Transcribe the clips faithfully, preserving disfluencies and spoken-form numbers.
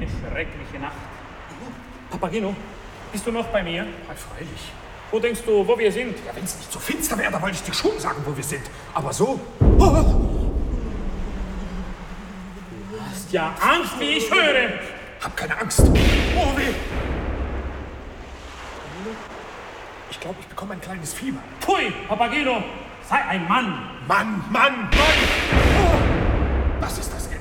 schreckliche Nacht. Papageno, bist du noch bei mir? Ja, freilich. Wo denkst du, wo wir sind? Ja, wenn es nicht so finster wäre, dann wollte ich dir schon sagen, wo wir sind. Aber so... Oh. Du hast ja Angst, wie ich höre. Hab keine Angst. Oh, weh. Ich glaube, ich bekomme ein kleines Fieber. Pfui, Papageno, sei ein Mann. Mann, Mann, Mann. Oh. Das ist das Ende.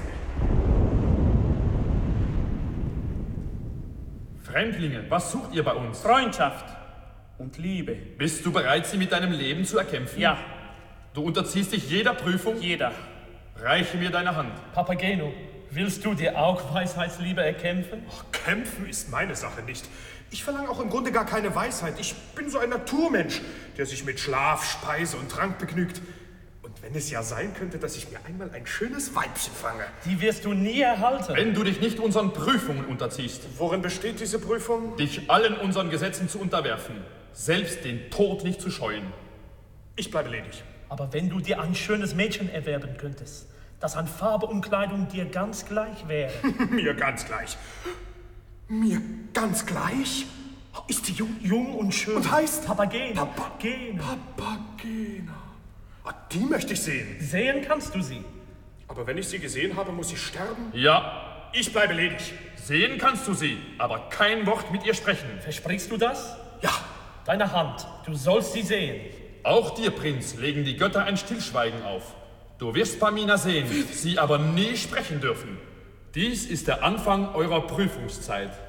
Fremdlinge, was sucht ihr bei uns? Freundschaft und Liebe. Bist du bereit, sie mit deinem Leben zu erkämpfen? Ja. Du unterziehst dich jeder Prüfung? Jeder. Reiche mir deine Hand. Papageno, willst du dir auch Weisheitsliebe erkämpfen? Ach, kämpfen ist meine Sache nicht. Ich verlange auch im Grunde gar keine Weisheit. Ich bin so ein Naturmensch, der sich mit Schlaf, Speise und Trank begnügt. Und wenn es ja sein könnte, dass ich mir einmal ein schönes Weibchen fange. Die wirst du nie erhalten. Wenn du dich nicht unseren Prüfungen unterziehst. Worin besteht diese Prüfung? Dich allen unseren Gesetzen zu unterwerfen. Selbst den Tod nicht zu scheuen. Ich bleibe ledig. Aber wenn du dir ein schönes Mädchen erwerben könntest, das an Farbe und Kleidung dir ganz gleich wäre. Mir ganz gleich. Mir ganz gleich? Ist sie jung? Jung und schön. Und heißt? Papageno. Papageno. Papageno. Ah, die möchte ich sehen. Sehen kannst du sie. Aber wenn ich sie gesehen habe, muss ich sterben? Ja. Ich bleibe ledig. Sehen kannst du sie, aber kein Wort mit ihr sprechen. Versprichst du das? Ja. Deine Hand, du sollst sie sehen. Auch dir, Prinz, legen die Götter ein Stillschweigen auf. Du wirst Pamina sehen, sie aber nie sprechen dürfen. Dies ist der Anfang eurer Prüfungszeit.